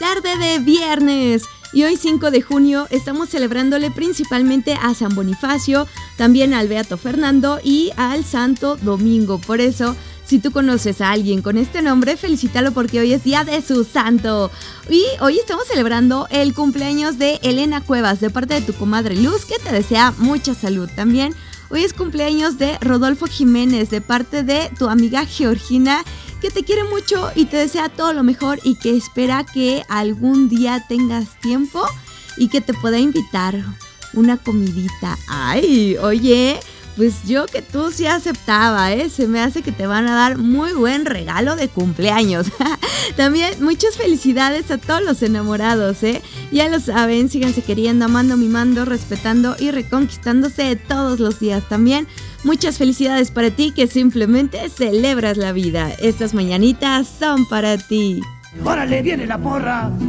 tarde de viernes. Y hoy 5 de junio estamos celebrándole principalmente a San Bonifacio, también al Beato Fernando y al Santo Domingo. Por eso, si tú conoces a alguien con este nombre, felicítalo porque hoy es día de su santo. Y hoy estamos celebrando el cumpleaños de Elena Cuevas, de parte de tu comadre Luz, que te desea mucha salud. También hoy es cumpleaños de Rodolfo Jiménez, de parte de tu amiga Georgina, que te quiere mucho y te desea todo lo mejor y que espera que algún día tengas tiempo y que te pueda invitar una comidita. Ay, oye, pues yo que tú sí aceptaba, se me hace que te van a dar muy buen regalo de cumpleaños. También muchas felicidades a todos los enamorados, ya lo saben, síganse queriendo, amando, mimando, respetando y reconquistándose todos los días. También muchas felicidades para ti que simplemente celebras la vida. Estas mañanitas son para ti. ¡Órale, viene la porra!